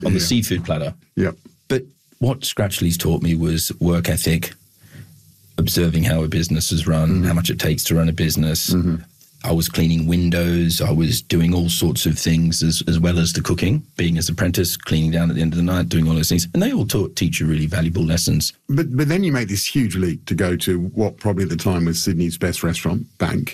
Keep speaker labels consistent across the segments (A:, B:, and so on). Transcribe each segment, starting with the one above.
A: on the seafood platter.
B: Yep.
A: But what Scratchley's taught me was work ethic, observing how a business is run, how much it takes to run a business. I was cleaning windows. I was doing all sorts of things as well as the cooking, being his apprentice, cleaning down at the end of the night, doing all those things. And they all teach you really valuable lessons.
B: But then you make this huge leap to go to what probably at the time was Sydney's best restaurant, Bank,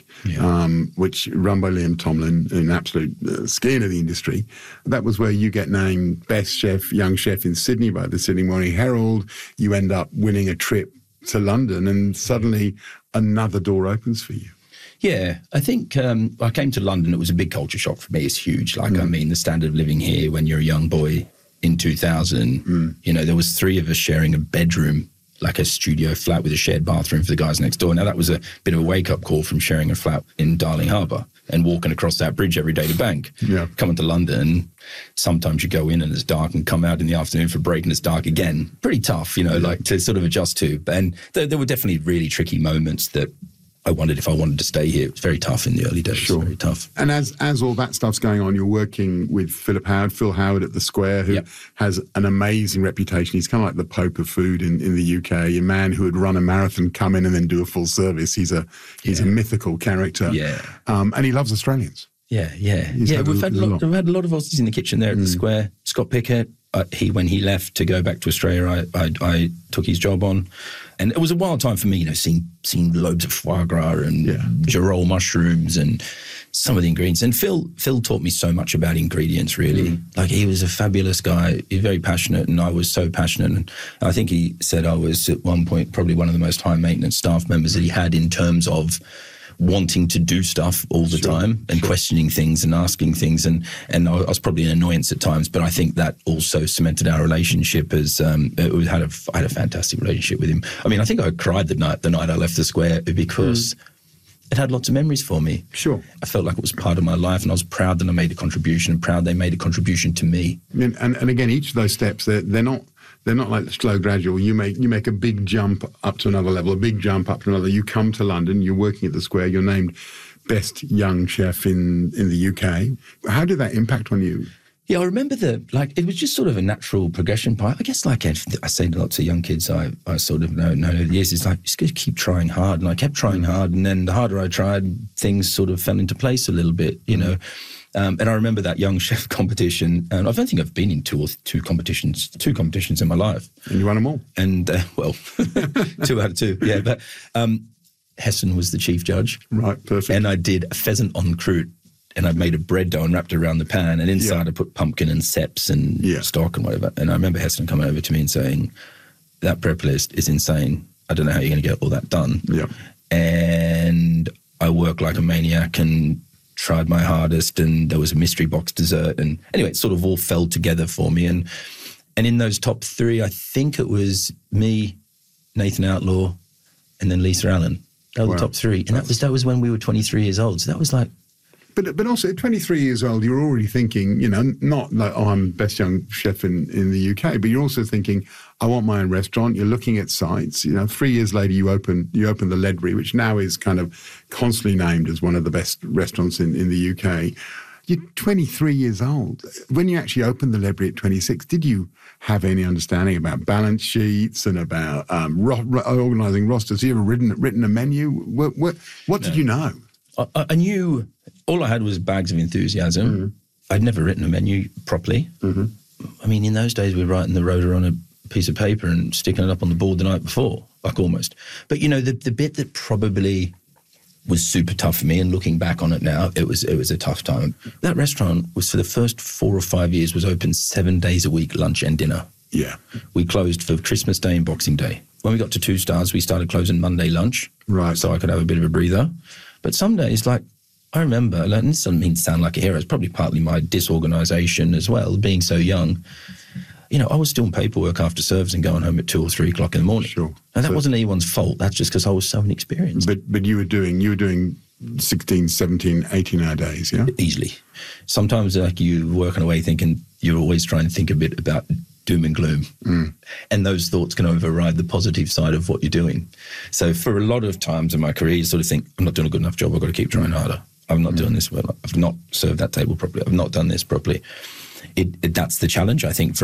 B: which run by Liam Tomlin, an absolute skin of the industry. That was where you get named best chef, young chef in Sydney by the Sydney Morning Herald. You end up winning a trip to London and suddenly another door opens for you.
A: Yeah, I think I came to London. It was a big culture shock for me. It's huge. Like, I mean, the standard of living here when you're a young boy in 2000, you know, there was 3 of us sharing a bedroom, like a studio flat with a shared bathroom for the guys next door. Now, that was a bit of a wake-up call from sharing a flat in Darling Harbour and walking across that bridge every day to Bank.
B: Yeah.
A: Coming to London, sometimes you go in and it's dark and come out in the afternoon for a break and it's dark again. Pretty tough, you know, like to sort of adjust to. And there were definitely really tricky moments that I wondered if I wanted to stay here. It was very tough in the early days.
B: Sure.
A: Very tough.
B: And as all that stuff's going on, you're working with Phil Howard at the Square, who has an amazing reputation. He's kind of like the Pope of food in the UK, a man who would run a marathon, come in and then do a full service. He's a mythical character.
A: Yeah.
B: And he loves Australians.
A: Yeah. We've had a lot of Aussies in the kitchen there at the Square. Scott Pickett, when he left to go back to Australia, I took his job on. And it was a wild time for me, you know, seeing loads of foie gras and Girol mushrooms and some of the ingredients. And Phil taught me so much about ingredients, really. Like, he was a fabulous guy. He was very passionate, and I was so passionate. And I think he said I was at one point probably one of the most high-maintenance staff members that he had in terms of wanting to do stuff all the time and questioning things and asking things. And I was probably an annoyance at times, but I think that also cemented our relationship as I had a fantastic relationship with him. I mean, I think I cried the night I left the Square because it had lots of memories for me.
B: Sure.
A: I felt like it was part of my life, and I was proud that I made a contribution and proud they made a contribution to me.
B: And again, each of those steps, they're not like slow, gradual. You make a big jump up to another level, a big jump up to another. You come to London, you're working at the Square, you're named best young chef in the UK. How did that impact on you?
A: Yeah, I remember it was just sort of a natural progression part. I guess, like I say to lots of young kids I sort of know over the years, it's like, just got to keep trying hard. And I kept trying hard, and then the harder I tried, things sort of fell into place a little bit, you know. And I remember that young chef competition, and I don't think I've been in two competitions in my life.
B: And you won them all?
A: And, 2 out of 2, yeah. But Hessen was the chief judge.
B: Right, perfect.
A: And I did a pheasant en croûte, and I made a bread dough and wrapped it around the pan, and inside I put pumpkin and seps and stock and whatever. And I remember Hessen coming over to me and saying, that prep list is insane. I don't know how you're going to get all that done.
B: Yeah.
A: And I worked like a maniac and tried my hardest, and there was a mystery box dessert, and anyway, it sort of all fell together for me. And in those top 3, I think it was me, Nathan Outlaw, and then Lisa Allen. They were the top 3, and that was when we were 23 years old. So that was like.
B: But also at 23 years old, you're already thinking, you know, not like, oh, I'm best young chef in the UK, but you're also thinking, I want my own restaurant. You're looking at sites. You know, 3 years later, you open the Ledbury, which now is kind of constantly named as one of the best restaurants in the UK. You're 23 years old. When you actually opened the Ledbury at 26, did you have any understanding about balance sheets and about organising rosters? Have you ever written a menu? What did you know?
A: I knew. All I had was bags of enthusiasm. I'd never written a menu properly. I mean, in those days, we were writing the rota on a piece of paper and sticking it up on the board the night before, like almost. But, you know, the bit that probably was super tough for me, and looking back on it now, it was a tough time. That restaurant was, for the first 4 or 5 years, was open 7 days a week, lunch and dinner.
B: Yeah.
A: We closed for Christmas Day and Boxing Day. When we got to 2 stars, we started closing Monday lunch.
B: Right.
A: So I could have a bit of a breather. But some days, like, I remember, and this doesn't mean to sound like a hero, it's probably partly my disorganisation as well, being so young. You know, I was doing paperwork after service and going home at 2 or 3 o'clock in the morning.
B: Sure.
A: And that wasn't anyone's fault. That's just because I was so inexperienced.
B: But you were doing 16, 17, 18-hour days, yeah?
A: Easily. Sometimes, like, you're working away thinking, you're always trying to think a bit about doom and gloom. And those thoughts can override the positive side of what you're doing. So for a lot of times in my career, you sort of think, I'm not doing a good enough job, I've got to keep trying harder. I'm not doing this well. I've not served that table properly. I've not done this properly. That's the challenge, I think, for